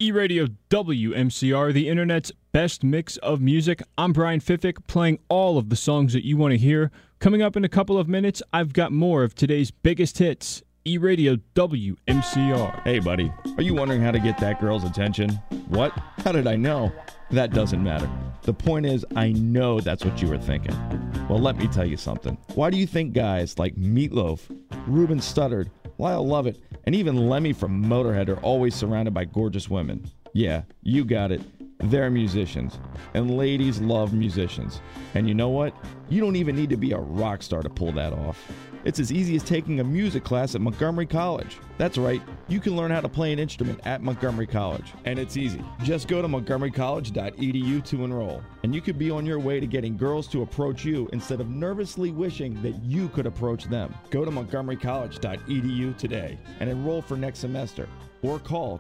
E-Radio WMCR, the internet's best mix of music. I'm Brian Fiffick, playing all of the songs that you want to hear. Coming up in a couple of minutes, I've got more of today's biggest hits. E-Radio WMCR. Hey, buddy, are you wondering how to get that girl's attention? What? How did I know? That doesn't matter. The point is, I know that's what you were thinking. Well, let me tell you something. Why do you think guys like Meatloaf, Ruben Studdard, Lyle Lovett, and even Lemmy from Motorhead are always surrounded by gorgeous women? Yeah, you got it. They're musicians. And ladies love musicians. And you know what? You don't even need to be a rock star to pull that off. It's as easy as taking a music class at Montgomery College. That's right, you can learn how to play an instrument at Montgomery College. And it's easy. Just go to montgomerycollege.edu to enroll. And you could be on your way to getting girls to approach you instead of nervously wishing that you could approach them. Go to montgomerycollege.edu today and enroll for next semester. Or call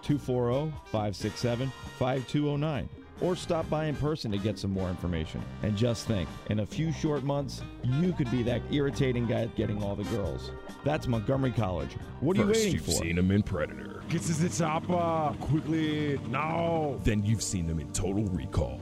240-567-5209. Or stop by in person to get some more information. And just think, in a few short months, you could be that irritating guy getting all the girls. That's Montgomery College. What are you waiting for? First, you've seen him in Predator. Get to the chopper, quickly, now. Then you've seen them in Total Recall.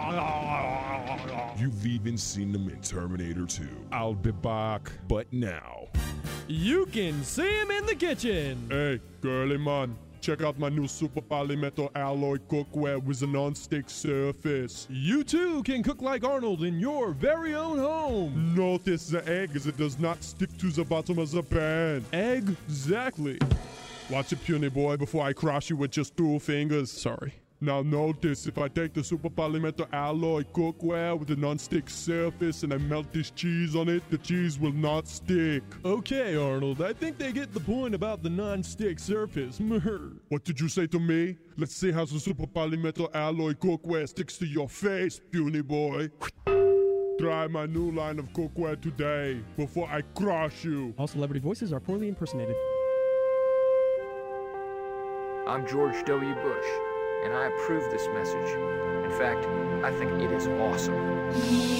You've even seen them in Terminator 2. I'll be back. But now, you can see him in the kitchen. Hey, girly man. Check out my new Super Polymetal Alloy cookware with a non-stick surface. You too can cook like Arnold in your very own home. Notice the egg as it does not stick to the bottom of the pan. Exactly. Watch it, puny boy, before I crush you with just 2 fingers. Sorry. Now notice, if I take the Super Polymetal Alloy cookware with a non-stick surface and I melt this cheese on it, the cheese will not stick. Okay, Arnold, I think they get the point about the non-stick surface. What did you say to me? Let's see how the Super Polymetal Alloy cookware sticks to your face, puny boy. Try my new line of cookware today, before I crush you. All celebrity voices are poorly impersonated. I'm George W. Bush, and I approve this message. In fact, I think it is awesome.